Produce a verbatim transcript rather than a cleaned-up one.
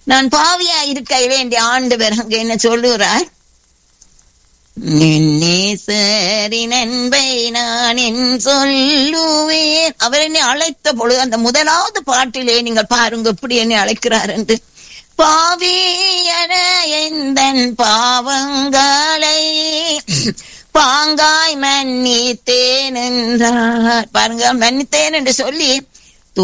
நான் பாவியா இருக்கையிலே என் ஆண்டவர் அங்க என்ன சொல்லுகிறார்? நேசரின் அன்பை நான் என் சொல்லுவேன். அவர் என்னை அழைத்த பொழுது அந்த முதலாவது பாட்டிலே நீங்கள் பாருங்க எப்படி என்னை அழைக்கிறார் என்று. பாவியன எந்தன் பாவங்களை பாங்காய் மன்னித்தேன் என்றார். பாருங்க, மன்னித்தேன் என்று சொல்லி